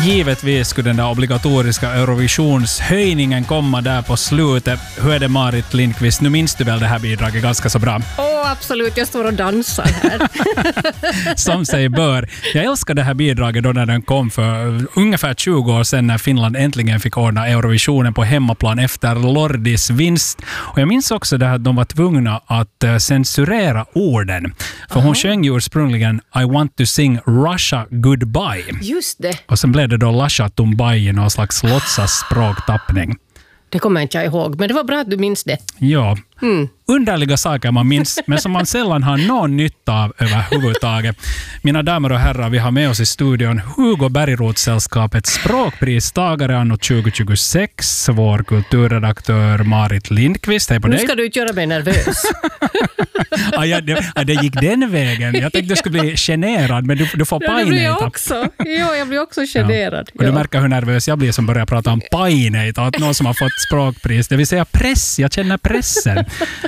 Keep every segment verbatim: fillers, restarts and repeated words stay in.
givetvis skulle den där obligatoriska Eurovisionshöjningen komma där på slutet. Hur är det, Marit Lindqvist? Nu minns du väl det här bidraget ganska så bra? Åh, oh, absolut. Jag står och dansar här. Som sig bör. Jag älskar det här bidraget då när den kom för ungefär tjugo år sedan när Finland äntligen fick ordna Eurovisionen på hemmaplan efter Lordis vinst. Och jag minns också det här att de var tvungna att censurera orden. För hon sjöng ju ursprungligen I want to sing Russia goodbye. Just det. Och sen blev det då Lasha Tumbai i någon slags låtsasspråktappning. Det kommer inte jag ihåg, men det var bra att du minns det. Ja, mm. underliga saker man minns, men som man sällan har någon nytta av överhuvudtaget. Mina damer och herrar, vi har med oss i studion Hugo Bergroth-sällskapets språkpristagare anno tjugo tjugosex, vår kulturredaktör Marit Lindqvist. Hej på dig. Nu ska du inte göra mig nervös. ja, ja, det, ja, det gick den vägen. Jag tänkte du skulle bli generad, men du, du får ja, pajnejta. det blir jag också. Ja, jag blir också generad. Ja. Och du märker hur nervös jag blir som börjar prata om pajnejta, att någon som har fått språkpris, det vill säga press. Jag känner pressen.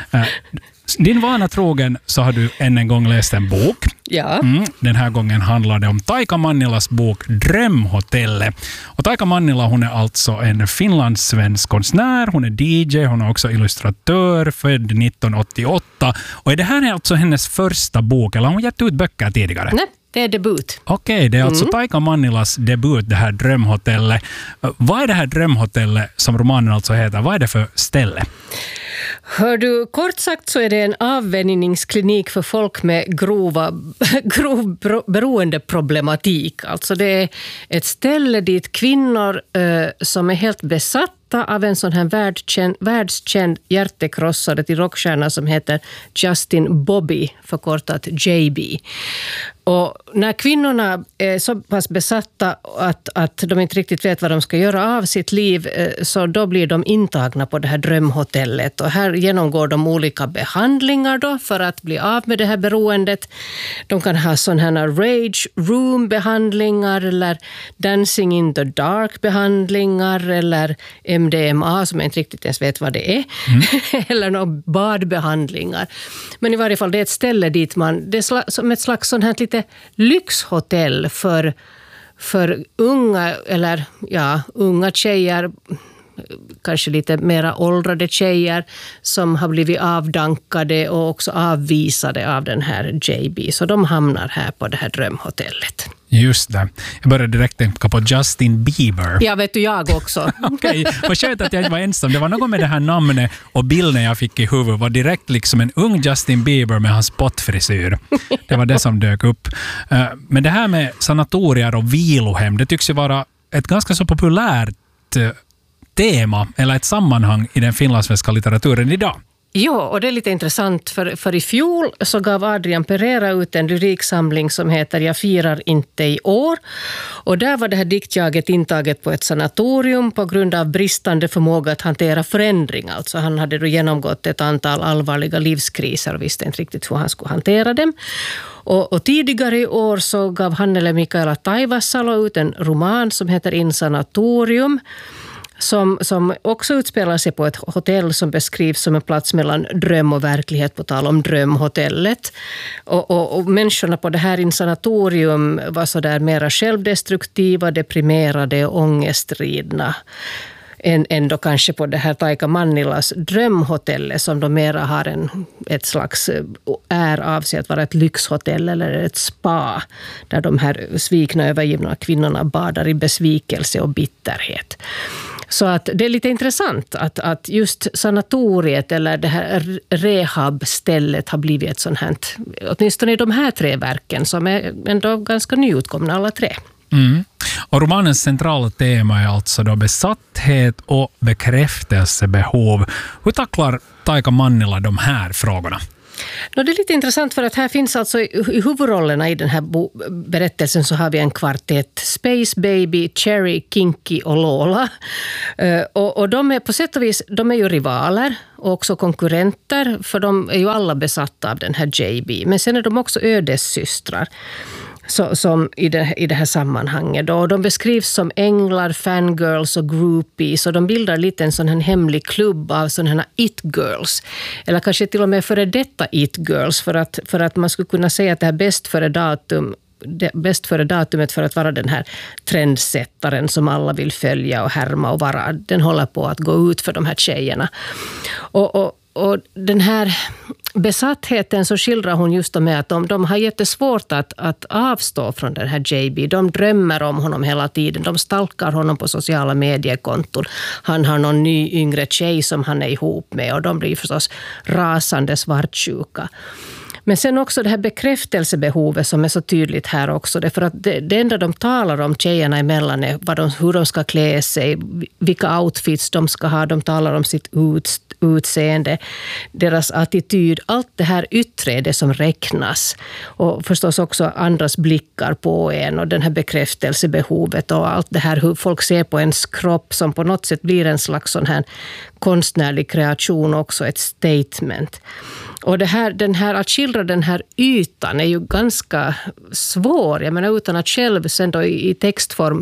Din vana trogen så har du än en gång läst en bok. Ja. Mm, den här gången handlar det om Taika Mannilas bok Drömhotellet. Och Taika Mannila, hon är alltså en finlandssvensk konstnär, hon är D J, hon är också illustratör, född nittonhundraåttioåtta. Och är det här alltså hennes första bok, eller har hon gett ut böcker tidigare? Nej, det är debut. Okej, okay, det är alltså mm. Taika Mannilas debut, det här Drömhotellet. Vad är det här Drömhotellet som romanen alltså heter? Vad är det för ställe? Hör du, kort sagt så är det en avvänjningsklinik för folk med grova, grov beroendeproblematik. Alltså det är ett ställe dit kvinnor eh, som är helt besatta av en sån här världskänd, världskänd hjärtekrossare till rockstjärna som heter Justin Bobby, förkortat J B. Och när kvinnorna är så pass besatta att, att de inte riktigt vet vad de ska göra av sitt liv, så då blir de intagna på det här drömhotellet. Och här genomgår de olika behandlingar då för att bli av med det här beroendet. De kan ha sådana här rage room-behandlingar eller dancing in the dark-behandlingar eller M D M A som jag inte riktigt ens vet vad det är. Mm. eller några badbehandlingar. Men i varje fall det är ett ställe dit man, det är som ett slags sån här lite lyxhotell för, för unga eller ja, unga tjejer, kanske lite mera åldrade tjejer som har blivit avdankade och också avvisade av den här J B. Så de hamnar här på det här drömhotellet. Just det. Jag började direkt tänka på Justin Bieber. Ja, vet du, jag också. Okej, okay. Vad skönt att jag inte var ensam. Det var något med det här namnet och bilden jag fick i huvudet var direkt liksom en ung Justin Bieber med hans spottfrisyr. Det var det som dök upp. Men det här med sanatorier och vilohem, det tycks ju vara ett ganska så populärt tema eller ett sammanhang i den finlandssvenska litteraturen idag. Ja, och det är lite intressant för, för i fjol så gav Adrian Pereira ut en lyriksamling som heter Jag firar inte i år. Och där var det här diktjaget intaget på ett sanatorium på grund av bristande förmåga att hantera förändring. Alltså han hade då genomgått ett antal allvarliga livskriser och visste inte riktigt hur han skulle hantera dem. Och, och tidigare i år så gav Hannele Mikaela Taivasalo ut en roman som heter In sanatorium. Som, som också utspelar sig på ett hotell som beskrivs som en plats mellan dröm och verklighet, på tal om drömhotellet. Och, och, och människorna på det här In sanatorium var så där mera självdestruktiva, deprimerade och ångestridna. Än, ändå kanske på det här Taika Mannilas drömhotellet som de mera har en, ett slags är av sig att vara ett lyxhotell eller ett spa där de här svikna övergivna kvinnorna badar i besvikelse och bitterhet. Så att det är lite intressant att, att just sanatoriet eller det här rehabstället har blivit ett sånt här, åtminstone i de här tre verken som är ändå ganska nyutkomna alla tre. Mm. Och romanens centrala tema är alltså då besatthet och bekräftelsebehov. Hur tacklar Taika Mannila de här frågorna? No, det är lite intressant för att här finns alltså i huvudrollerna i den här berättelsen så har vi en kvartett. Space Baby, Cherry, Kinky och Lola. Uh, och, och de är på sätt och vis, de är ju rivaler och också konkurrenter för de är ju alla besatta av den här J B. Men sen är de också ödessystrar. Så, som i det, i det här sammanhanget. Då. De beskrivs som änglar, fangirls och groupies. Och de bildar lite en sån här hemlig klubb av sådana här it-girls. Eller kanske till och med före detta it-girls. För att, för att man skulle kunna säga att det här bäst före datum bäst före datumet för att vara den här trendsättaren som alla vill följa och härma och vara. Den håller på att gå ut för de här tjejerna. Och, och, och den här besattheten så skildrar hon just med att de, de har jättesvårt att, att avstå från den här J B. De drömmer om honom hela tiden. De stalkar honom på sociala mediekonton. Han har någon ny yngre tjej som han är ihop med och de blir förstås rasande svartsjuka. Men sen också det här bekräftelsebehovet som är så tydligt här också. Därför att det, det enda de talar om tjejerna emellan är vad de, hur de ska klä sig, vilka outfits de ska ha. De talar om sitt ut, utseende, deras attityd. Allt det här yttre är det som räknas. Och förstås också andras blickar på en och den här bekräftelsebehovet och allt det här hur folk ser på ens kropp som på något sätt blir en slags sån här konstnärlig kreation också, ett statement. Och det här, den här, att skildra den här ytan är ju ganska svår. Jag menar utan att själv sen då i, i textform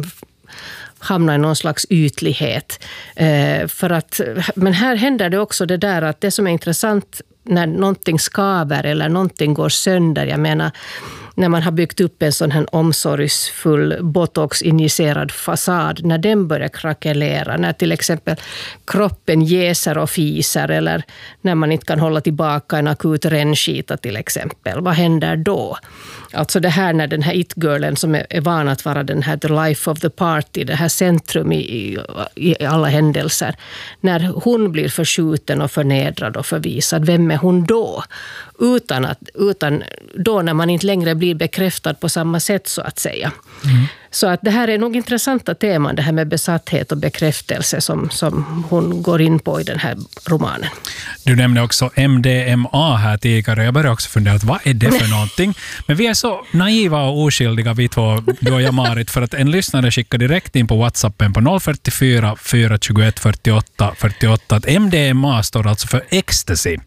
hamna i någon slags ytlighet. Eh, för att, men här händer det också det där att det som är intressant när någonting skaver eller någonting går sönder. Jag menar när man har byggt upp en sån här omsorgsfull botox-injicerad fasad, när den börjar krackelera, när till exempel kroppen jäser och fiser eller när man inte kan hålla tillbaka en akut rännskita till exempel. Vad händer då? Alltså det här när den här it-girlen som är, är van att vara den här the life of the party, det här centrum i, i, i alla händelser. När hon blir förskjuten och förnedrad och förvisad, vem är hon då? Utan, att, utan då när man inte längre blir bekräftad på samma sätt så att säga. Mm. Så att det här är nog intressanta teman, det här med besatthet och bekräftelse som, som hon går in på i den här romanen. Du nämnde också M D M A här tidigare. Jag började också fundera, vad är det för någonting? Men vi är så naiva och oskyldiga vi två, du och jag Marit, för att en lyssnare skickar direkt in på WhatsAppen på noll fyrtiofyra fyra tjugoett fyrtioåtta fyrtioåtta att M D M A står alltså för ecstasy.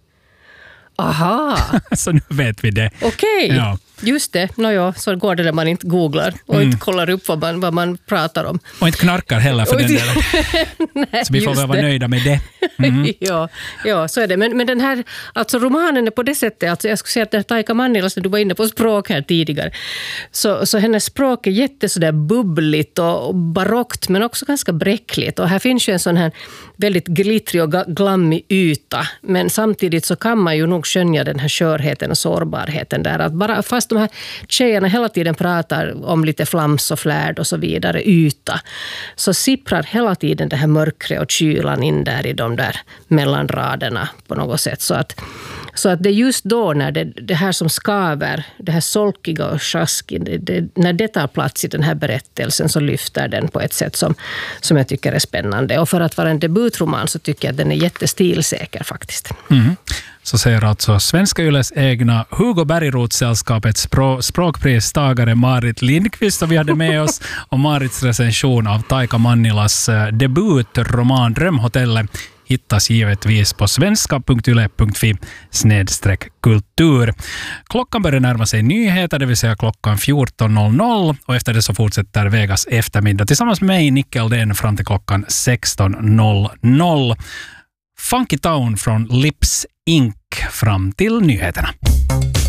Aha! Så nu vet vi det. Okej, okay. Ja. Just det. Nå ja, så går det när man inte googlar och mm. inte kollar upp vad man, vad man pratar om. Och inte knarkar heller för den delen. Nej, så vi får väl vara nöjda med det. Mm. ja, ja, så är det. Men, men den här, alltså romanen är på det sättet, alltså jag skulle säga att det Taika Mannila, som du var inne på språk här tidigare, så, så hennes språk är jätte sådär bubbligt och barockt men också ganska bräckligt. Och här finns ju en sån här väldigt glittrig och glammig yta, men samtidigt så kan man ju nog skönja den här skörheten och sårbarheten där. Att bara, fast de här tjejerna hela tiden pratar om lite flams och flärd och så vidare, yta, så sipprar hela tiden det här mörkret och kylan in där i de där mellanraderna på något sätt. Så att, så att det är just då när det, det här som skaver, det här solkiga och sjaskiga, det, det, när det tar plats i den här berättelsen så lyfter den på ett sätt som, som jag tycker är spännande. Och för att vara en debutroman så tycker jag att den är jättestilsäker faktiskt. Mm. Så säger alltså Svenska Yles egna Hugo Bergroth-sällskapets språkpristagare Marit Lindqvist, och vi hade med oss och Marits recension av Taika Mannilas debutroman Drömhotellet hittas givetvis på svenska punkt yle punkt fi snedstreck kultur. Klockan börjar närma sig nyheter, det vill säga klockan fjorton noll noll, och efter det så fortsätter Vegas eftermiddag tillsammans med mig, Nick Eldén, fram till klockan sexton noll noll. Funky Town från Lips Incorporated fram till nyheterna.